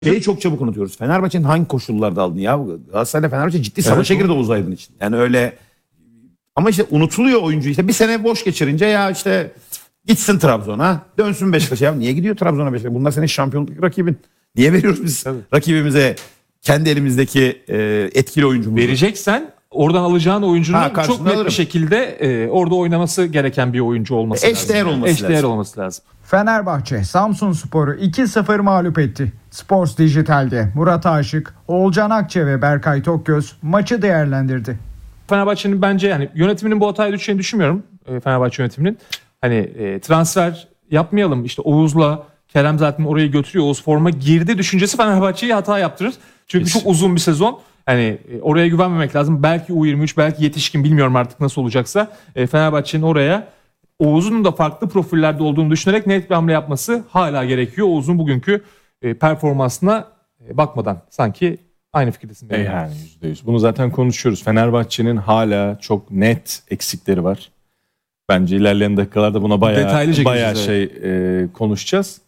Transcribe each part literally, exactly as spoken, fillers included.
Şeyi çok çabuk unutuyoruz. Fenerbahçe'nin hangi koşullarda aldın ya? Galatasaray'la Fenerbahçe ciddi savaşa Evet, girdi Oğuz Aydın için. Yani öyle ama işte unutuluyor oyuncu. İşte bir sene boş geçirince ya işte gitsin Trabzon'a, dönsün Beşiktaş'a. Ya niye gidiyor Trabzon'a Beşiktaş'a? Bunlar senin şampiyonluk rakibin. Niye veriyoruz biz Tabii. rakibimize kendi elimizdeki e, etkili oyuncumuzu? Vereceksen oradan alacağın oyuncunun Ha, çok karşılığını net alırım. bir şekilde e, orada oynaması gereken bir oyuncu olması lazım. Eşdeğer olması Eşdeğer lazım. olması lazım. Fenerbahçe Samsunspor'u iki sıfır mağlup etti. Sports Dijital'de Murat Aşık, Oğulcan Akçe ve Berkay Tokgöz maçı değerlendirdi. Fenerbahçe'nin bence yani yönetiminin bu hataya düşeceğini düşünmüyorum. E, Fenerbahçe yönetiminin. Hani e, transfer yapmayalım işte Oğuz'la Kerem zaten orayı götürüyor. Oğuz forma girdi düşüncesi Fenerbahçe'yi hata yaptırır. Çünkü Kesin. çok uzun bir sezon. Hani e, oraya güvenmemek lazım. Belki U yirmi üç, belki yetişkin bilmiyorum artık nasıl olacaksa. E, Fenerbahçe'nin oraya Oğuz'un da farklı profillerde olduğunu düşünerek net bir hamle yapması hala gerekiyor. Oğuz'un bugünkü e, performansına e, bakmadan sanki aynı fikirdesin. E yani yüzde yüz. Bunu zaten konuşuyoruz. Fenerbahçe'nin hala çok net eksikleri var. Bence ilerleyen dakikalarda buna bayağı Detaylıca bayağı gireceğiz, şey e, konuşacağız.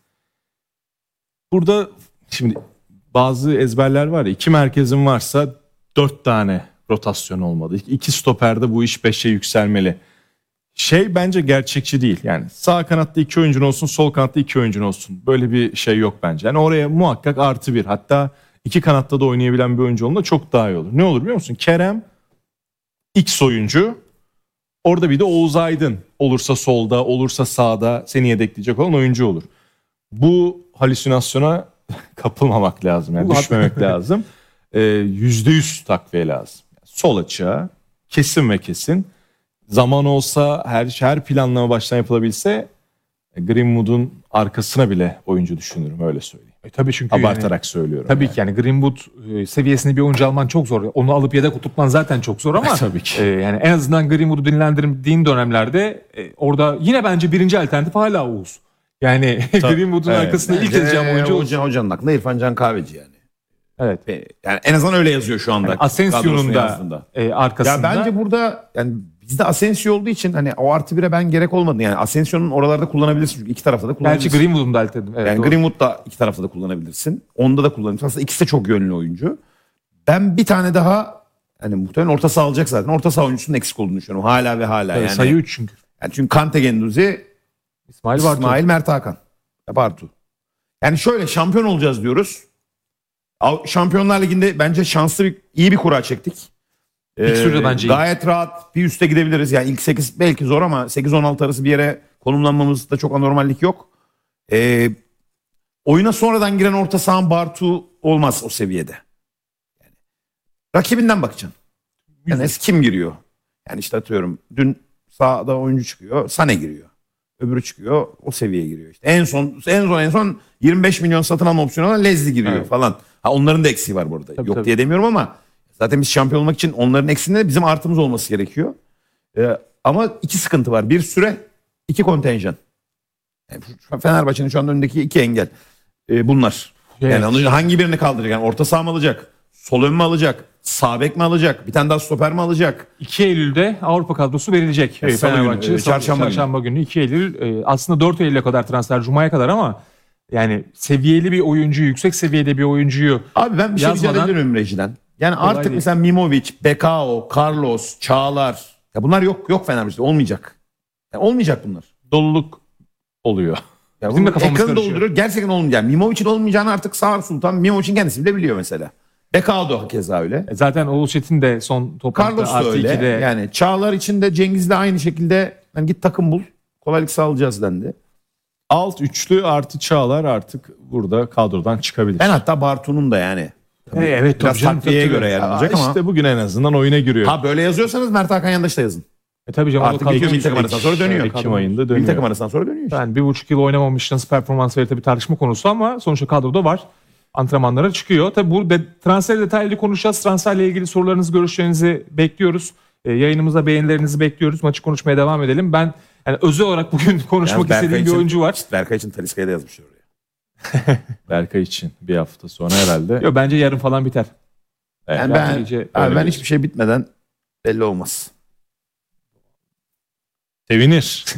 Burada şimdi bazı ezberler var ya, iki merkezin varsa dört tane rotasyon olmalı. İki stoperde bu iş beşe yükselmeli. Şey bence gerçekçi değil. Yani sağ kanatta iki oyuncun olsun, sol kanatta iki oyuncun olsun. Böyle bir şey yok bence. Yani oraya muhakkak artı bir, hatta iki kanatta da oynayabilen bir oyuncu olduğunda çok daha iyi olur. Ne olur biliyor musun? Kerem X oyuncu. Orada bir de Oğuz Aydın olursa solda, olursa sağda seni yedekleyecek olan oyuncu olur. Bu halüsinasyona kapılmamak lazım. Yani düşmemek lazım. Ee, yüzde yüz takviye lazım. Sol açığa kesin ve kesin. Zaman olsa her her planlama baştan yapılabilse Greenwood'un arkasına bile oyuncu düşünürüm, öyle söyleyeyim. E, tabii çünkü Abartarak yani, söylüyorum. tabii yani. ki yani Greenwood e, seviyesinde bir oyuncu alman çok zor. Onu alıp yedek oturtman zaten çok zor ama Tabii ki. e, yani en azından Greenwood'u dinlendirdiğin dönemlerde e, orada yine bence birinci alternatif hala Oğuz. Yani Greenwood'un evet. arkasında ilk Bence yazacağım oyuncu Oğuz. Hoca, hocanın aklında İrfan Can Kahveci yani. Evet. E, Yani en azından öyle yazıyor şu anda. Yani Asensio'nun kadrosuna da yazdığında. e, arkasında. Ya bence burada yani bizde Asensio olduğu için hani o artı bire ben gerek olmadı. Yani Asensio'nun oralarda kullanabilirsin çünkü iki tarafta da Gerçi kullanabilirsin. Greenwood'un da alternatif. Evet, yani doğru. Greenwood da iki tarafta da kullanabilirsin. Onda da kullanabilirsin. Aslında ikisi de çok yönlü oyuncu. Ben bir tane daha hani muhtemelen orta saha alacak zaten. Orta saha oyuncusunun eksik olduğunu düşünüyorum. Hala ve hala Evet, yani. sayı üç çünkü. Yani çünkü Kante Genduzi, İsmail Bartu. İsmail Mert Hakan. Ya Bartu. Yani şöyle şampiyon olacağız diyoruz. Av- Şampiyonlar Ligi'nde bence şanslı bir, iyi bir kura çektik. İlk sürede bence iyi. Gayet rahat bir üste gidebiliriz. Yani ilk sekiz belki zor ama sekiz on altı arası bir yere konumlanmamızda çok anormallik yok. Ee, oyuna sonradan giren orta sahan Bartu olmaz o seviyede. Yani, rakibinden bakacaksın. Yani kim giriyor? Yani işte atıyorum dün sağda oyuncu çıkıyor, Sane giriyor. Öbürü çıkıyor, o seviyeye giriyor işte. En son en son en son yirmi beş milyon satın alma opsiyonu olan Lezli giriyor Evet. falan. Ha onların da eksiği var burada. Tabii, Yok tabii. diye demiyorum ama zaten biz şampiyon olmak için onların eksiğinde bizim artımız olması gerekiyor. Ee, ama iki sıkıntı var. Bir süre, iki kontenjan. Yani şu- Fenerbahçe'nin şu anda önündeki iki engel. Ee, bunlar. Evet. Yani onun hangi birini kaldıracak? Yani orta saha mı alacak? Sol ön mü alacak? Sağ bek mi alacak? Bir tane daha stoper mi alacak? iki Eylül'de Avrupa kadrosu verilecek. Evet, E, salı Fenerbahçe günü, e, salı- çarşamba günü. çarşamba günü iki Eylül. E, aslında dört Eylül'e kadar transfer, Cuma'ya kadar ama yani seviyeli bir oyuncuyu, yüksek seviyede bir oyuncuyu Abi ben bir şey rica yazmadan- edebilirim Reji'den. Yani Kolay artık değil. mesela Mimovic, Bekao, Carlos, Çağlar. Ya bunlar yok yok Fenerbahçe'de olmayacak. Yani olmayacak bunlar. Doluluk oluyor. Ya Bizim de bunun kafamız ekranı karışıyor. dolduruyor. Gerçekten olmayacak. Mimovic'in olmayacağını artık Sağır Sultan, Mimovic'in kendisi bile biliyor mesela. Bekao da keza öyle. E, zaten Oğuz Çetin de son toplantıda Carlos da artı öyle. ikide Yani Çağlar için de Cengiz de aynı şekilde hani git takım bul. Kolaylık sağlayacağız dendi. Alt üçlü artı Çağlar artık burada kadrodan çıkabilir. Ben hatta Bartu'nun da yani. E, evet, Biraz tabii canım, takviyeye tabii, göre tabii. yer alacak ama. işte bugün en azından oyuna giriyor. Ha böyle yazıyorsanız Mert Hakan Yandaş da yazın. E, tabii canım. Artık o kadro- Ekim milli takım arasından sonra dönüyor. Ekim ayında Milli dönüyor. takım arasından sonra dönüyor işte. Yani bir buçuk yıl oynamamış, nasıl performans verir tabii tartışma konusu ama sonuçta kadroda var. Antrenmanlara çıkıyor. Tabii bu de, transfer detaylı konuşacağız. Transferle ilgili sorularınızı, görüşlerinizi bekliyoruz. E, yayınımıza beğenilerinizi bekliyoruz. Maçı konuşmaya devam edelim. Ben yani özel olarak bugün konuşmak Yalnız Berkay istediğim bir için- oyuncu var. Berkay için Talisca'ya da yazmışlar oraya. Berkay için bir hafta sonra herhalde. Yok, bence yarın falan biter. Evet. Yani Belki ben, iyice abi öyle ben bir- hiçbir şey bitmeden belli olmaz. Sevinir.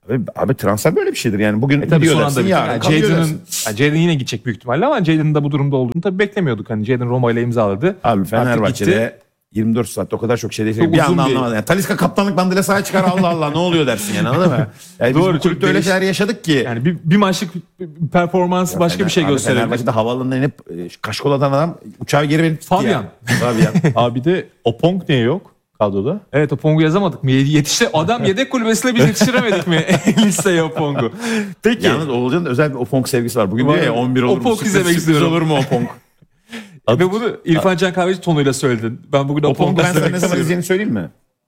Abi, abi transfer böyle bir şeydir yani. Bugün E tabii gidiyor son dersin, anda yarın yani kalıyor Jadon'ın dersin. yani Jadon yine gidecek büyük ihtimalle ama Jadon'ın da bu durumda olduğunu tabii beklemiyorduk. Hani Jadon Roma ile imzaladı. Abi Artık Fenerbahçe'de gitti. yirmi dört saatte o kadar çok şey değişiyor. Çok Bir uzun anda bir- anlamadım. Yani Talisca kaptanlık bandıyla sahaya çıkar, Allah Allah ne oluyor dersin yani, anladın mı? Yani Doğru, biz bu kulüpte çok öyle değiş- şeyler yaşadık ki. Yani bir, bir maçlık performans başka bir şey Abi gösterebilir. Fenerbahçe'de havaalanına inip e, kaşkol atan adam uçağı geri verip gitti Fabian. ya. Fabian. Abi de Opong niye yok kadroda? Evet, Opong'u yazamadık mı? Yetişti adam yedek kulübesine biz yetiştiremedik mi listeye Opong'u? Peki. Yalnız Oğulcan'ın özel bir Opong sevgisi var. Bugün Var diyor ya mı? on bir olur mu? Opong Sürpriz- izlemek sürpriz istiyorum. olur mu Opong? Ve bunu İrfan Can Kahveci tonuyla söyledin. Ben bugün Opong'u Opong'u ben sana izlemek ne zaman istiyorum. izleyeceğini söyleyeyim mi?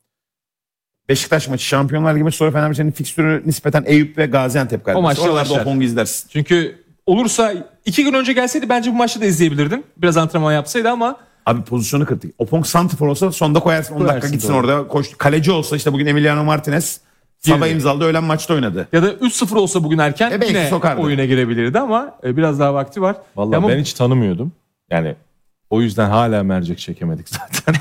Beşiktaş maçı, Şampiyonlar Ligi maçı, sonra Fenerbahçe'nin fikstürü nispeten Eyüp ve Gaziantep galiba. O maçta Oralarda başlar. Opong'u izlersin. Çünkü olursa iki gün önce gelseydi bence bu maçta da izleyebilirdin. Biraz antrenman yapsaydı ama Abi pozisyonu kırdık. Opong santifor olsa sonda koyarsın on dakika Koyarsın, gitsin doğru. orada. Koş. Kaleci olsa işte bugün Emiliano Martinez sabah Girdi. imzaladı, öğlen maçta oynadı. ya da üç sıfır olsa bugün erken E belki yine sokardı. oyuna girebilirdi ama e, biraz daha vakti var. Vallahi Ama ben hiç tanımıyordum. Yani o yüzden hala mercek çekemedik zaten.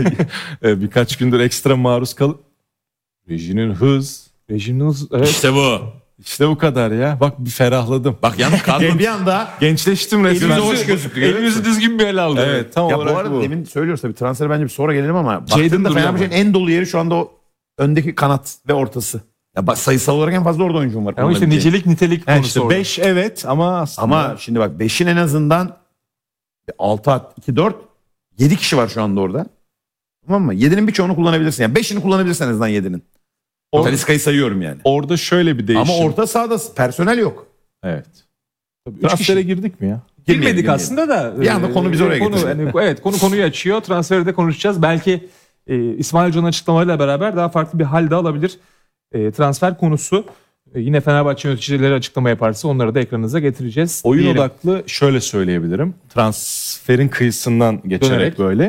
E, Birkaç gündür ekstra maruz kalıp rejinin hız. rejiminiz evet. İşte bu. İşte bu kadar ya. Bak bir ferahladım. Bak yalnız kadro bir anda. Gençleştim resmen. Elimizi hoş gözüktü. görüyor Elimizi musun? düzgün bir ele aldı. Evet tam Ya bu olarak arada bu. demin söylüyoruz tabii, transfer bence bir sonra gelelim ama Jadon baktığında duruyor Fenerbahçe'nin en dolu yeri şu anda o öndeki kanat ve ortası. Ya bak, sayısal olarak en fazla orada oyuncum var. Ama işte kullanabileceğin. nicelik nitelik Ha konusu işte orada. beş evet ama aslında Ama şimdi bak beşin en azından altı at, iki dört yedi kişi var şu anda orada. Tamam mı? yedinin birçoğunu kullanabilirsin. Yani beşini kullanabilirsin en azından yedinin. Or- Talisca'yı sayıyorum yani. orada şöyle bir değişim. Ama orta sahada personel yok. Evet. Üç Transfere kişilere girdik mi ya? Girmeyelim, Bilmedik girmeyelim. aslında da. Bir anda konu bizi oraya konu, getirdi. hani, evet konu konuyu açıyor. Transferi de konuşacağız. Belki e, İsmail Hoca'nın açıklamalarıyla beraber daha farklı bir hal de alabilir. E, transfer konusu. E, yine Fenerbahçe yöneticileri açıklama yaparsa onları da ekranınıza getireceğiz. Oyun diyelim. odaklı şöyle söyleyebilirim. Transferin kıyısından geçerek Dönerek. böyle.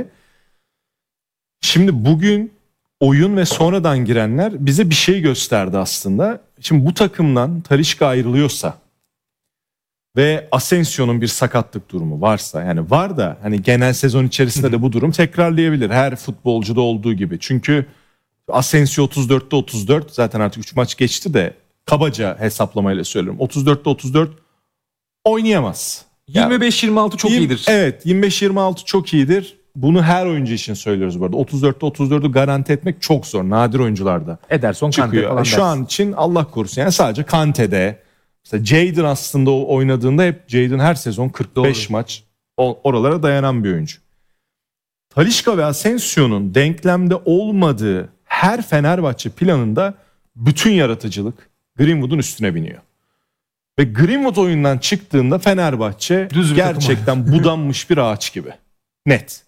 Şimdi bugün oyun ve sonradan girenler bize bir şey gösterdi aslında. Şimdi bu takımdan Talisca ayrılıyorsa ve Asensio'nun bir sakatlık durumu varsa, yani var da hani genel sezon içerisinde de bu durum tekrarlayabilir her futbolcuda olduğu gibi. Çünkü Asensio otuz dörtte otuz dört, zaten artık üç maç geçti de kabaca hesaplamayla söylüyorum. otuz dörtte otuz dört oynayamaz. yirmi beş yirmi altı çok Yirmi- iyidir. Evet, yirmi beş yirmi altı çok iyidir. Bunu her oyuncu için söylüyoruz bu arada. otuz dörtte otuz dördü garanti etmek çok zor. Nadir oyuncularda Ederson, Kante çıkıyor. falan Şu dersin. an için Allah korusun. Yani sadece Kante'de. Mesela Jadon aslında o oynadığında hep Jadon her sezon kırk beş Doğru. maç o- oralara dayanan bir oyuncu. Talisca ve Asensio'nun denklemde olmadığı her Fenerbahçe planında bütün yaratıcılık Greenwood'un üstüne biniyor. Ve Greenwood oyundan çıktığında Fenerbahçe Düz bir gerçekten budanmış bir ağaç gibi. Net.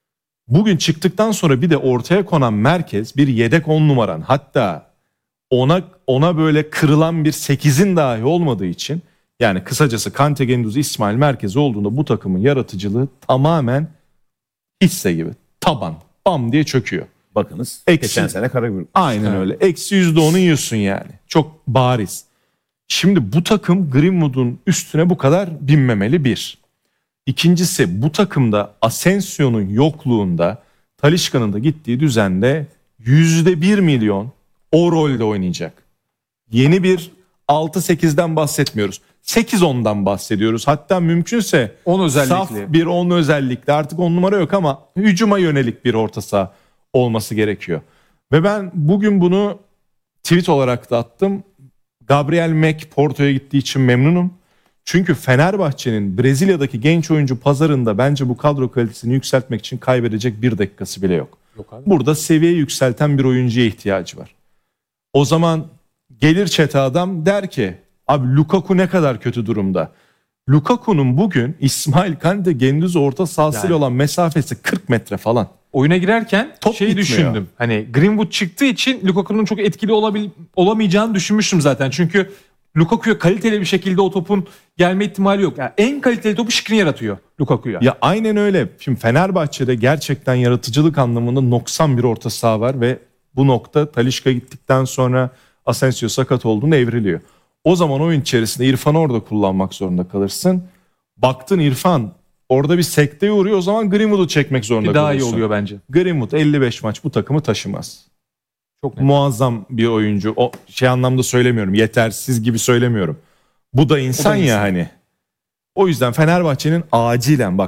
Bugün çıktıktan sonra bir de ortaya konan merkez bir yedek on numaran, hatta ona ona böyle kırılan bir sekizin dahi olmadığı için, yani kısacası Kante, Gendouzi, İsmail merkezi olduğunda bu takımın yaratıcılığı tamamen hisse gibi. Taban. Bam diye çöküyor. Bakınız. Eksi. Geçen sene Karagümrük. Aynen öyle. Eksi yüzde onu yiyorsun yani. Çok bariz. Şimdi bu takım Greenwood'un üstüne bu kadar binmemeli bir. İkincisi, bu takımda Asensio'nun yokluğunda Talisca'nın da gittiği düzende yüzde bir milyon o rolde oynayacak. Yeni bir altı sekizden bahsetmiyoruz. sekiz ondan bahsediyoruz. Hatta mümkünse on özellikle. saf bir on özellikle, artık on numara yok ama hücuma yönelik bir orta saha olması gerekiyor. Ve ben bugün bunu tweet olarak da attım. Gabriel Mek Porto'ya gittiği için memnunum. Çünkü Fenerbahçe'nin Brezilya'daki genç oyuncu pazarında bence bu kadro kalitesini yükseltmek için kaybedecek bir dakikası bile yok. Yok abi. Burada seviye yükselten bir oyuncuya ihtiyacı var. O zaman gelir çete adam der ki abi Lukaku ne kadar kötü durumda. Lukaku'nun bugün İsmail Kante Gendouzi orta sahasıyla Yani. olan mesafesi kırk metre falan. Oyuna girerken Top şeyi gitmiyor. düşündüm. Hani Greenwood çıktığı için Lukaku'nun çok etkili olabil olamayacağını düşünmüştüm zaten. Çünkü Lukaku'ya kaliteli bir şekilde o topun gelme ihtimali yok. Yani en kaliteli topu Skriniar yaratıyor Lukaku'ya. Ya aynen öyle. Şimdi Fenerbahçe'de gerçekten yaratıcılık anlamında noksan bir orta saha var ve bu nokta Talisca gittikten sonra Asensio sakat olduğunda evriliyor. O zaman oyun içerisinde İrfan'ı orada kullanmak zorunda kalırsın. Baktın İrfan orada bir sekteye uğruyor, o zaman Greenwood'u çekmek zorunda Ki daha iyi kalıyorsun. oluyor bence. Greenwood elli beş maç bu takımı taşımaz. Çok net. muazzam bir oyuncu. O şey anlamda söylemiyorum. Yetersiz gibi söylemiyorum. Bu da insan O da ya insan. hani. O yüzden Fenerbahçe'nin acilen bak